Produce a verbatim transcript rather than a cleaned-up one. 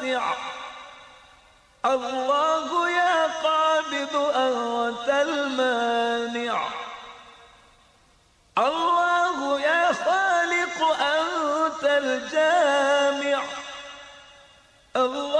واسع. الله يا قابض أنت المانع. الله يا خالق أنت الجامع. الله